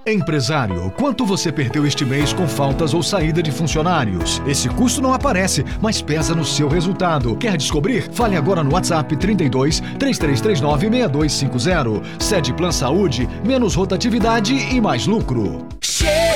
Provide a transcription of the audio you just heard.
Empresário, quanto você perdeu este mês com faltas ou saída de funcionários? Esse custo não aparece, mas pesa no seu resultado. Quer descobrir? Fale agora no WhatsApp 32 3339 6250. Sede Plan Saúde, menos rotatividade e mais lucro.